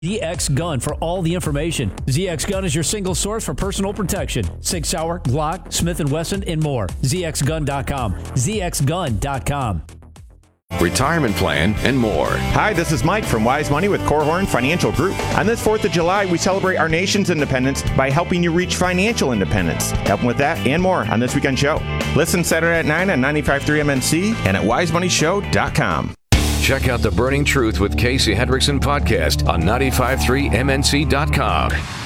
ZX Gun for all the information. ZX Gun is your single source for personal protection. Sig Sauer, Glock, Smith & Wesson, and more. ZXGun.com. ZXGun.com. Retirement plan, and more. Hi, this is Mike from Wise Money with Korhorn Financial Group. On this 4th of July, we celebrate our nation's independence by helping you reach financial independence. Helping with that and more on This Weekend Show. Listen Saturday at 9 on 95.3 MNC and at wisemoneyshow.com. Check out the Burning Truth with Casey Hendrickson podcast on 95.3mnc.com.